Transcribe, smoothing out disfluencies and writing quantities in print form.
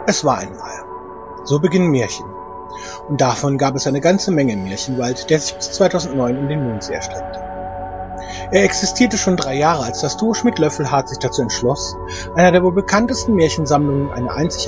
Es war einmal. So beginnen Märchen. Und davon gab es eine ganze Menge im Märchenwald, der sich bis 2009 um den Mondsee erstreckte. Er existierte schon 3 Jahre, als das Duo Schmidt-Löffelhardt sich dazu entschloss, einer der wohl bekanntesten Märchensammlungen eine einzigartige